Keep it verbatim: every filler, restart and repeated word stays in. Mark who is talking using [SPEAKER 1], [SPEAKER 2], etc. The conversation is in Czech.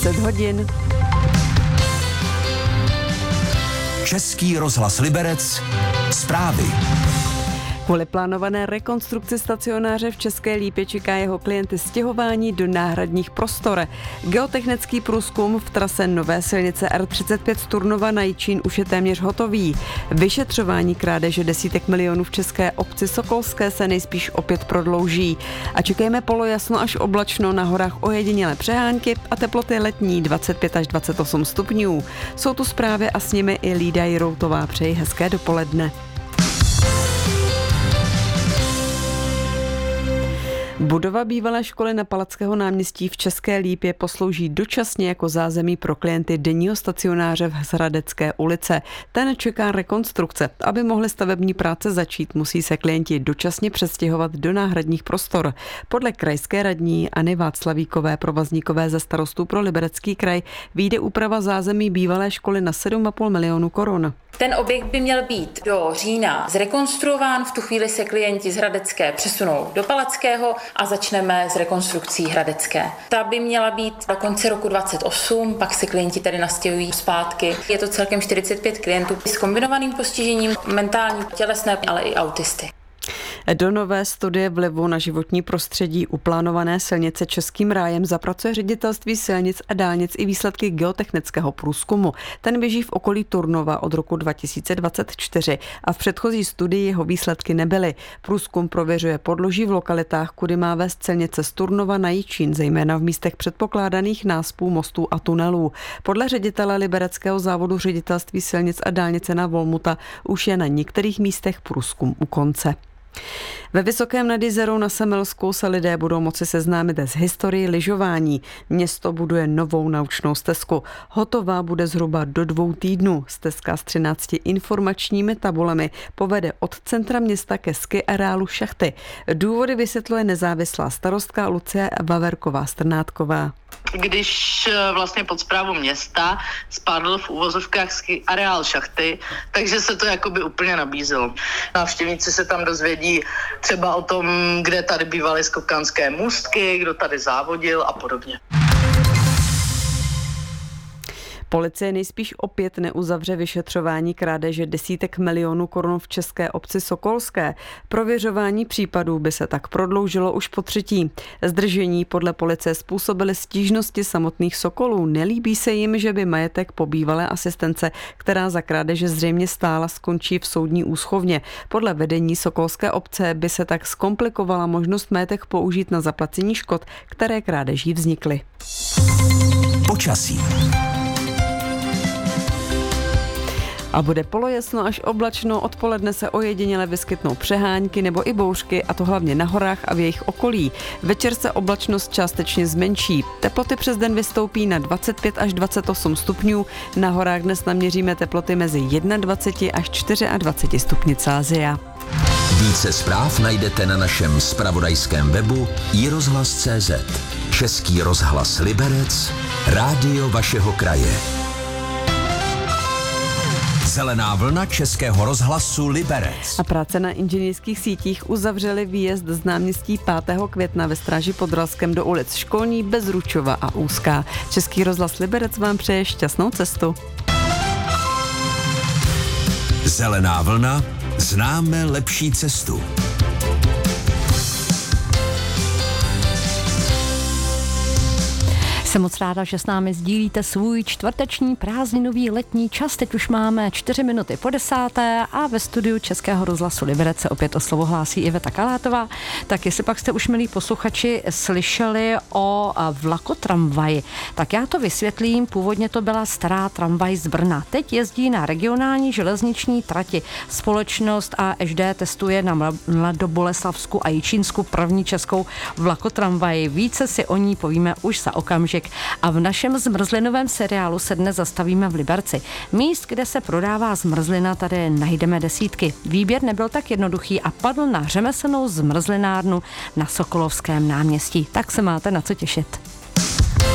[SPEAKER 1] deset hodin.
[SPEAKER 2] Český rozhlas Liberec. Zprávy.
[SPEAKER 1] Kvůli plánované rekonstrukci stacionáře v České Lípě čeká jeho klienty stěhování do náhradních prostor. Geotechnický průzkum v trase nové silnice R třicet pět z Turnova na Jičín už je téměř hotový. Vyšetřování krádeže desítek milionů v české obci Sokolské se nejspíš opět prodlouží. A čekejme polojasno až oblačno, na horách ojedinělé přehánky a teploty letní dvacet pět až dvacet osm stupňů. Jsou tu zprávy a s nimi i Lída Jiroutová. Přeji hezké dopoledne. Budova bývalé školy na Palackého náměstí v České Lípě poslouží dočasně jako zázemí pro klienty denního stacionáře v Hradecké ulice. Ten čeká rekonstrukce. Aby mohly stavební práce začít, musí se klienti dočasně přestěhovat do náhradních prostor. Podle krajské radní Anny Václavíkové, provazníkové ze starostů pro Liberecký kraj, vyjde úprava zázemí bývalé školy na sedm a půl milionu korun.
[SPEAKER 3] Ten objekt by měl být do října zrekonstruován, v tu chvíli se klienti z Hradecké přesunou do Palackého a začneme s rekonstrukcí Hradecké. Ta by měla být na konci roku dvacet osm, pak se klienti tady nastěhují zpátky. Je to celkem čtyřicet pět klientů s kombinovaným postižením, mentální, tělesné, ale i autisty.
[SPEAKER 1] Do nové studie vlivu na životní prostředí u plánované silnice Českým rájem zapracuje ředitelství silnic a dálnic i výsledky geotechnického průzkumu. Ten běží v okolí Turnova od roku dva tisíce dvacet čtyři a v předchozí studii jeho výsledky nebyly. Průzkum prověřuje podloží v lokalitách, kudy má vést silnice z Turnova na Jičín, zejména v místech předpokládaných náspů, mostů a tunelů. Podle ředitele Libereckého závodu ředitelství silnic a dálnice na Volmuta už je na některých místech průzkum u konce. Ve Vysokém nad Jizerou na Semilsku se lidé budou moci seznámit s historií lyžování. Město buduje novou naučnou stezku. Hotová bude zhruba do dvou týdnů. Stezka s třinácti informačními tabulemi povede od centra města ke ski areálu Šachty. Důvody vysvětluje nezávislá starostka Lucie Vaverková-Strnátková.
[SPEAKER 4] Když vlastně pod správu města spadl v uvozovkách ski areál Šachty, takže se to jakoby úplně nabízelo. Návštěvníci se tam dozvědí třeba o tom, kde tady bývaly skokanské můstky, kdo tady závodil a podobně.
[SPEAKER 1] Policie nejspíš opět neuzavře vyšetřování krádeže desítek milionů korun v české obci Sokolské. Prověřování případů by se tak prodloužilo už po třetí. Zdržení podle policie způsobily stížnosti samotných Sokolů. Nelíbí se jim, že by majetek po bývalé asistence, která za krádeže zřejmě stála, skončí v soudní úschovně. Podle vedení Sokolské obce by se tak zkomplikovala možnost majetek použít na zaplacení škod, které krádeží vznikly.
[SPEAKER 2] Počasí.
[SPEAKER 1] A bude polojasno až oblačno, odpoledne se ojediněle vyskytnou přehánky nebo i bouřky, a to hlavně na horách a v jejich okolí. Večer se oblačnost částečně zmenší. Teploty přes den vystoupí na dvacet pět až dvacet osm stupňů. Na horách dnes naměříme teploty mezi dvacet jedna až dvacet čtyři stupni Celsia.
[SPEAKER 2] Více zpráv najdete na našem zpravodajském webu i rozhlas tečka cé zet. Český rozhlas Liberec, rádio vašeho kraje. Zelená vlna Českého rozhlasu Liberec.
[SPEAKER 1] A práce na inženýrských sítích uzavřely výjezd z náměstí pátého května ve Stráži pod Ralskem do ulic Školní, Bezručova a Úzká. Český rozhlas Liberec vám přeje šťastnou cestu.
[SPEAKER 2] Zelená vlna, známe lepší cestu.
[SPEAKER 5] Jsem moc ráda, že s námi sdílíte svůj čtvrteční prázdninový letní čas. Teď už máme čtyři minuty po desáté a ve studiu Českého rozhlasu Liberec se opět o slovo hlásí Iveta Kalátová. Tak jestli pak jste už, milí posluchači, slyšeli o vlakotramvaji, tak já to vysvětlím. Původně to byla stará tramvaj z Brna. Teď jezdí na regionální železniční trati. Společnost A Š D testuje na Mladoboleslavsku a Jičínsku první českou vlakotramvaj. Více si o ní povíme už za okamžik. A v našem zmrzlinovém seriálu se dnes zastavíme v Liberci. Míst, kde se prodává zmrzlina, tady najdeme desítky. Výběr nebyl tak jednoduchý a padl na řemeslnou zmrzlinárnu na Sokolovském náměstí. Tak se máte na co těšit.